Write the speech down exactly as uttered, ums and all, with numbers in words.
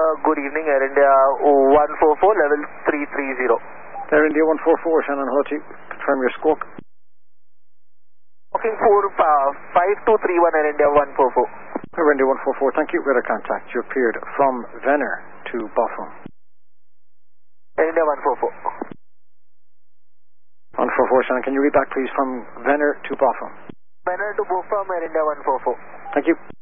good evening, Air India one four four, level three three zero. Air India one four four, Shannon Hello to you. Confirm your squawk. Booking for uh, five two three one, Air India one four four. Air India one four four, thank you. Radar contact. You appeared from Venner to Botham. Air India one four four. one four four, Shannon, can you read back please from Venner to Botham? Venner to Botham, Air India one four four. Thank you.